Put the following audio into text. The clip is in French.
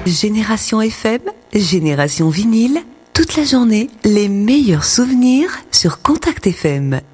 Génération FM, Génération Vinyle, toute la journée, les meilleurs souvenirs sur Contact FM.